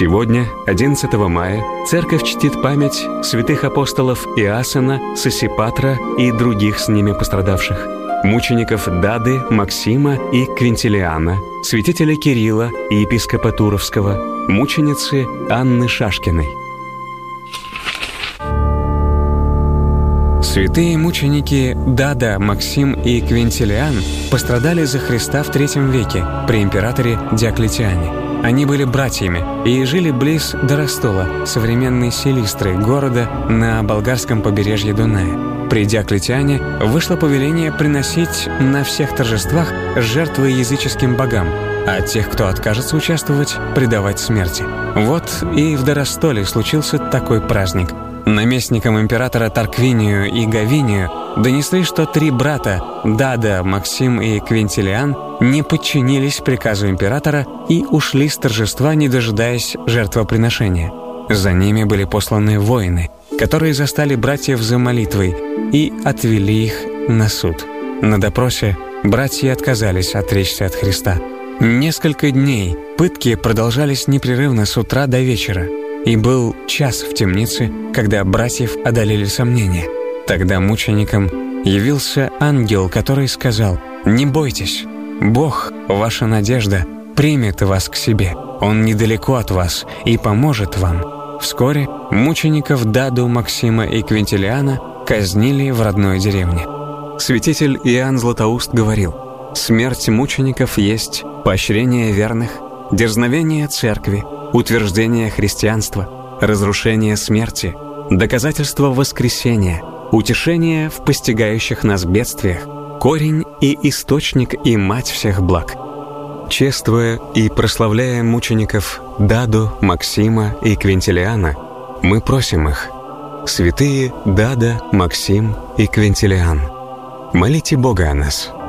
Сегодня, 11 мая, Церковь чтит память святых апостолов Иасона, Сосипатра и других с ними пострадавших, мучеников Дады, Максима и Квинтилиана, святителя Кирилла и епископа Туровского, мученицы Анны Шашкиной. Святые мученики Дада, Максим и Квинтилиан пострадали за Христа в III веке при императоре Диоклетиане. Они были братьями и жили близ Доростола, современной Силистры, города на болгарском побережье Дуная. При Диоклетиане вышло повеление приносить на всех торжествах жертвы языческим богам, а тех, кто откажется участвовать, предавать смерти. Вот и в Доростоле случился такой праздник. Наместникам императора Тарквинию и Гавинию донесли, что 3 брата Дада, Максим и Квинтилиан не подчинились приказу императора и ушли с торжества, не дожидаясь жертвоприношения. За ними были посланы воины, которые застали братьев за молитвой и отвели их на суд. На допросе братья отказались отречься от Христа. Несколько дней пытки продолжались непрерывно с утра до вечера. И был час в темнице, когда братьев одолели сомнения. Тогда мученикам явился ангел, который сказал: «Не бойтесь, Бог, ваша надежда, примет вас к себе. Он недалеко от вас и поможет вам». Вскоре мучеников Даду, Максима и Квинтилиана казнили в родной деревне. Святитель Иоанн Златоуст говорил: «Смерть мучеников есть поощрение верных, дерзновение церкви, утверждение христианства, разрушение смерти, доказательство воскресения, утешение в постигающих нас бедствиях, корень и источник и мать всех благ». Чествуя и прославляя мучеников Даду, Максима и Квинтилиана, мы просим их: святые Дада, Максим и Квинтилиан, молите Бога о нас.